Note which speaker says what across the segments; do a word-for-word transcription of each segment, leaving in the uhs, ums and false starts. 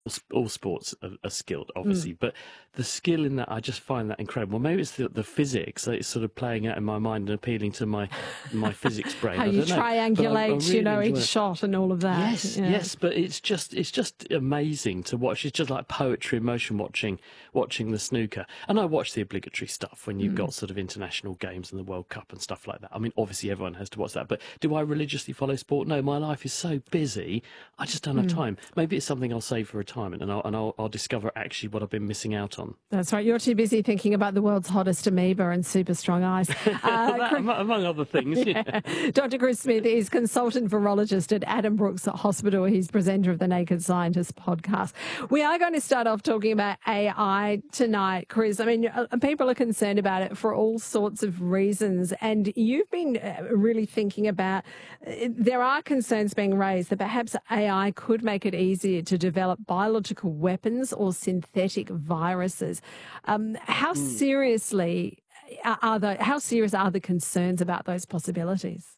Speaker 1: all sports are, are skilled,
Speaker 2: Mm.
Speaker 1: obviously, but the skill in that, I just find that incredible. Maybe it's the, the physics that is sort of playing out in my mind and appealing to my my physics brain.
Speaker 2: How
Speaker 1: I
Speaker 2: you
Speaker 1: don't know. But I- I
Speaker 2: triangulate,
Speaker 1: really
Speaker 2: you know,
Speaker 1: enjoy
Speaker 2: each
Speaker 1: it.
Speaker 2: shot and all of that.
Speaker 1: Yes,
Speaker 2: Yeah.
Speaker 1: yes, but it's just it's just amazing to watch. It's just like poetry in motion watching watching the snooker. And I watch the obligatory stuff when you've got sort of international games and the World Cup and stuff like that. I mean, obviously everyone has to watch that, but do I religiously follow sport? No, my life is so busy, I just don't have time. Maybe it's something I'll save for retirement, and I'll and I'll, I'll discover actually what I've been missing out on.
Speaker 2: That's right. You're too busy thinking about the world's hottest amoeba and super strong ice. Uh,
Speaker 1: That, among among other things. Yeah.
Speaker 2: Doctor Chris Smith is consultant virologist at Adam Brooks Hospital. He's presenter of the Naked Scientist podcast. We are going to start off talking about A I tonight, Chris. I mean, uh, people are concerned about it for all sorts of reasons. And you've been uh, really thinking about, uh, there are concerns being raised that perhaps A I could make it easier to develop biological weapons or synthetic viruses. Um, how seriously are the, how serious are the concerns about those possibilities?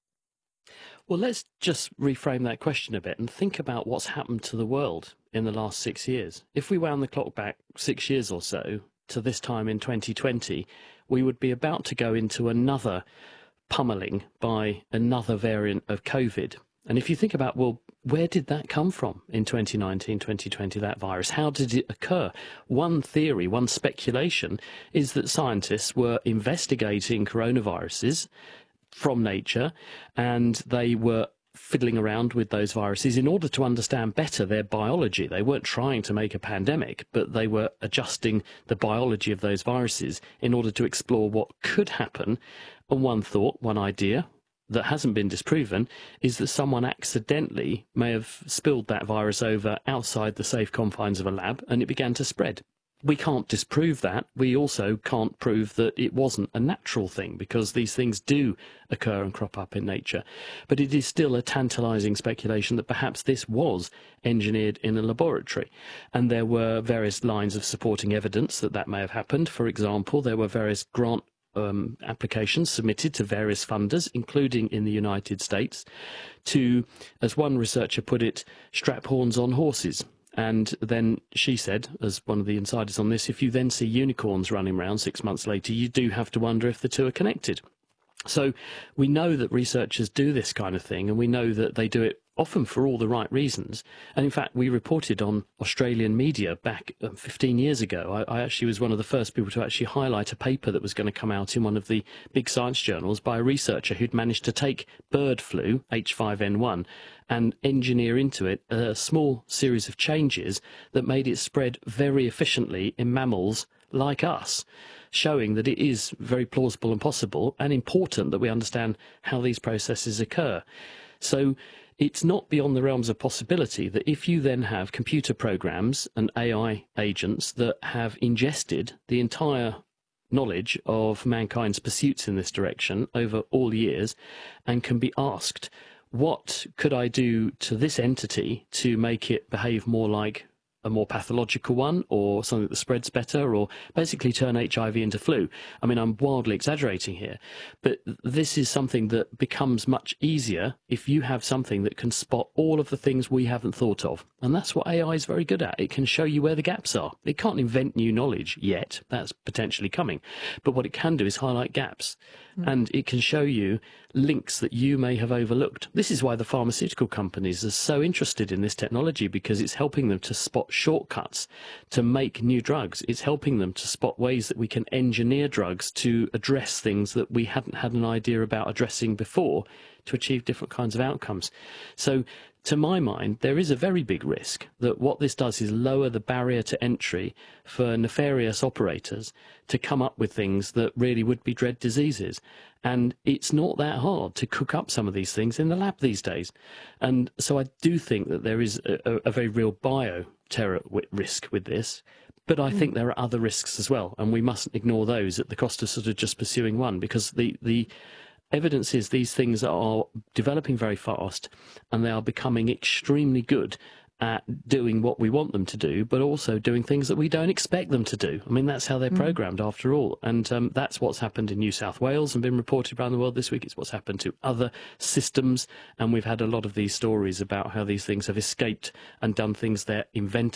Speaker 1: Well, let's just reframe that question a bit and think about what's happened to the world in the last six years. If we wound the clock back six years or so to this time in twenty twenty, we would be about to go into another pummeling by another variant of COVID. And if you think about, well, where did that come from in twenty nineteen, twenty twenty, that virus? How did it occur? One theory, one speculation is that scientists were investigating coronaviruses from nature, and they were fiddling around with those viruses in order to understand better their biology. They weren't trying to make a pandemic, but they were adjusting the biology of those viruses in order to explore what could happen. And one thought, one idea that hasn't been disproven, is that someone accidentally may have spilled that virus over outside the safe confines of a lab and it began to spread. We can't disprove that. We also can't prove that it wasn't a natural thing, because these things do occur and crop up in nature. But it is still a tantalizing speculation that perhaps this was engineered in a laboratory. And there were various lines of supporting evidence that that may have happened. For example, there were various grant um, applications submitted to various funders, including in the United States, to, as one researcher put it, strap horns on horses. And then she said, as one of the insiders on this, if you then see unicorns running around six months later, you do have to wonder if the two are connected. So we know that researchers do this kind of thing, and we know that they do it often for all the right reasons. And in fact, we reported on Australian media back um, fifteen years ago. I, I actually was one of the first people to actually highlight a paper that was going to come out in one of the big science journals by a researcher who'd managed to take bird flu, H five N one, and engineer into it a small series of changes that made it spread very efficiently in mammals like us, showing that it is very plausible and possible and important that we understand how these processes occur. So it's not beyond the realms of possibility that if you then have computer programs and A I agents that have ingested the entire knowledge of mankind's pursuits in this direction over all years and can be asked, what could I do to this entity to make it behave more like a more pathological one, or something that spreads better, or basically turn H I V into flu. I mean, I'm wildly exaggerating here, but this is something that becomes much easier if you have something that can spot all of the things we haven't thought of. And that's what A I is very good at. It can show you where the gaps are. It can't invent new knowledge yet. That's potentially coming. But what it can do is highlight gaps. Mm. And it can show you links that you may have overlooked. This is why the pharmaceutical companies are so interested in this technology, because it's helping them to spot shortcuts to make new drugs. It's helping them to spot ways that we can engineer drugs to address things that we hadn't had an idea about addressing before, to achieve different kinds of outcomes. So to my mind, there is a very big risk that what this does is lower the barrier to entry for nefarious operators to come up with things that really would be dread diseases. And it's not that hard to cook up some of these things in the lab these days. And so I do think that there is a, a very real bio-terror risk with this. But I think there are other risks as well, and we mustn't ignore those at the cost of sort of just pursuing one, because the, the evidence is these things are developing very fast, and they are becoming extremely good at doing what we want them to do, but also doing things that we don't expect them to do. I mean, that's how they're mm. programmed after all. And um, that's what's happened in New South Wales and been reported around the world this week. It's what's happened to other systems. And we've had a lot of these stories about how these things have escaped and done things their inventors